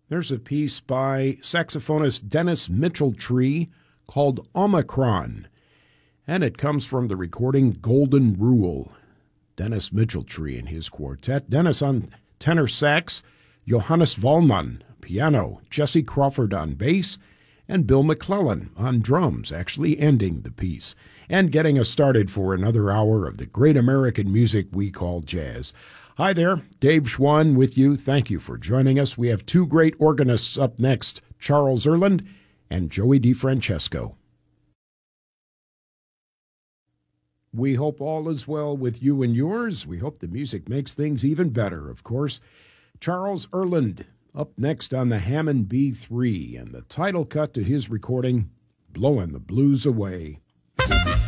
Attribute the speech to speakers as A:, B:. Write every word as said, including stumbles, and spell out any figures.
A: There's a piece by saxophonist Dennis Mitchell-Tree called Omicron, and it comes from the recording Golden Rule. Dennis Mitchell-Tree and his quartet. Dennis on tenor sax, Johannes Wallmann, piano, Jesse Crawford on bass, and Bill McClellan on drums, actually ending the piece and getting us started for another hour of the great American music we call jazz. Hi there, Dave Schwann with you. Thank you for joining us. We have two great organists up next, Charles Earland and Joey DeFrancesco. We hope all is well with you and yours. We hope the music makes things even better, of course. Charles Earland up next on the Hammond B three, and the title cut to his recording, Blowin' the Blues Away.